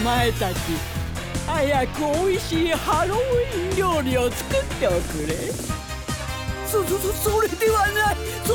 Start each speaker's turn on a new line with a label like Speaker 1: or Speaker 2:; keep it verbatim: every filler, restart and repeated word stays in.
Speaker 1: 前たち、早くおいしいハロウィン料理を作っておくれ。
Speaker 2: そそそそれではない。